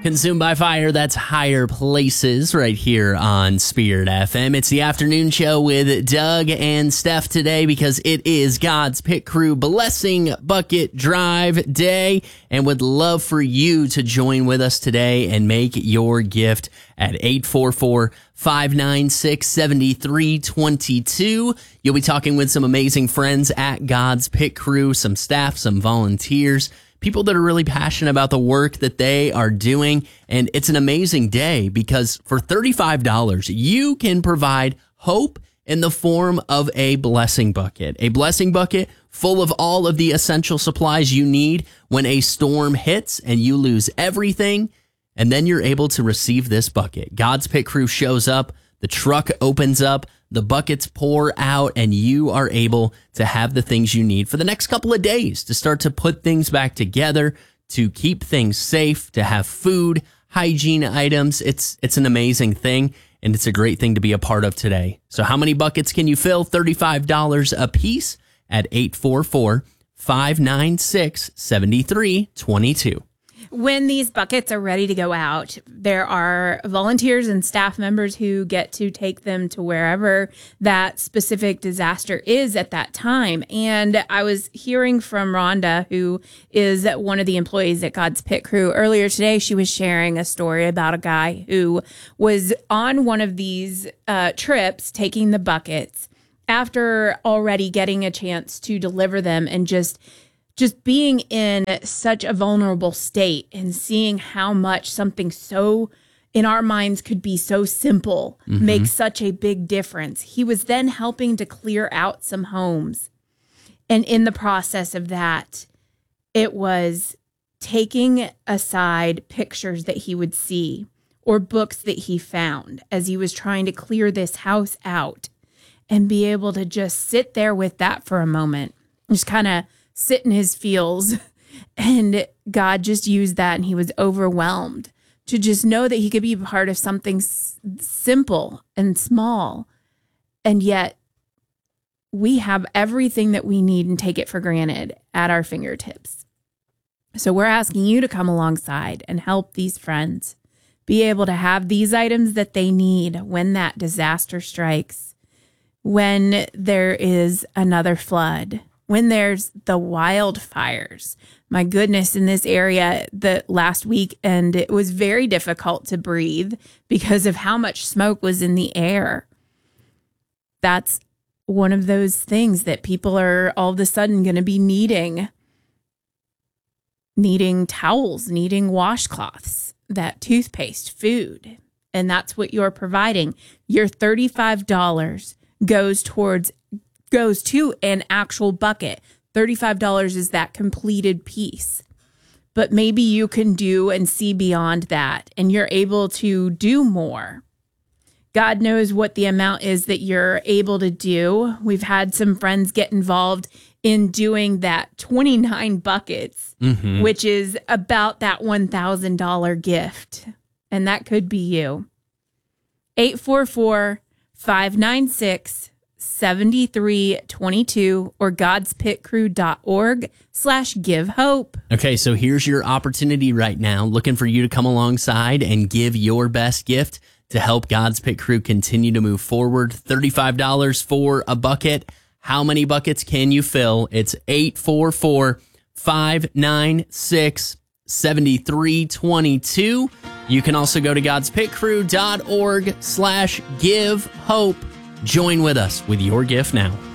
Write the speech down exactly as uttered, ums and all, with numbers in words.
Consumed by Fire, that's Higher Places right here on Spirit F M. It's the afternoon show with Doug and Steph today because it is God's Pit Crew Blessing Bucket Drive Day, and would love for you to join with us today and make your gift at eight four four, five nine six, seven three two two. You'll be talking with some amazing friends at God's Pit Crew, some staff, some volunteers, people that are really passionate about the work that they are doing. And it's an amazing day because for thirty-five dollars, you can provide hope in the form of a blessing bucket. A blessing bucket full of all of the essential supplies you need when a storm hits and you lose everything. And then you're able to receive this bucket. God's Pit Crew shows up, the truck opens up, the buckets pour out, and you are able to have the things you need for the next couple of days to start to put things back together, to keep things safe, to have food, hygiene items. It's it's an amazing thing, and it's a great thing to be a part of today. So how many buckets can you fill? thirty-five dollars a piece at eight four four, five nine six, seven three two two. When these buckets are ready to go out, there are volunteers and staff members who get to take them to wherever that specific disaster is at that time. And I was hearing from Rhonda, who is one of the employees at God's Pit Crew, earlier today. She was sharing a story about a guy who was on one of these uh, trips taking the buckets after already getting a chance to deliver them, and just Just being in such a vulnerable state and seeing how much something so in our minds could be so simple mm-hmm. makes such a big difference. He was then helping to clear out some homes. And in the process of that, it was taking aside pictures that he would see or books that he found as he was trying to clear this house out, and be able to just sit there with that for a moment, just kind of sit in his feels. And God just used that, and he was overwhelmed to just know that he could be a part of something s- simple and small. And yet we have everything that we need and take it for granted at our fingertips. So we're asking you to come alongside and help these friends be able to have these items that they need when that disaster strikes, when there is another flood, when there's the wildfires. My goodness, in this area the last week, and it was very difficult to breathe because of how much smoke was in the air. That's one of those things that people are all of a sudden going to be needing, needing towels, needing washcloths, that toothpaste, food. And that's what you're providing. Your thirty-five dollars goes towards goes to an actual bucket. thirty-five dollars is that completed piece. But maybe you can do and see beyond that, and you're able to do more. God knows what the amount is that you're able to do. We've had some friends get involved in doing that twenty-nine buckets, mm-hmm. which is about that one thousand dollars gift. And that could be you. eight four four, five nine six, seven three two two or godspitcrew.org slash give hope. Okay, so here's your opportunity right now. Looking for you to come alongside and give your best gift to help God's Pit Crew continue to move forward. thirty-five dollars for a bucket. How many buckets can you fill? It's eight four four, five nine six, seven three two two. You can also go to godspitcrew.org slash give hope. Join with us with your gift now.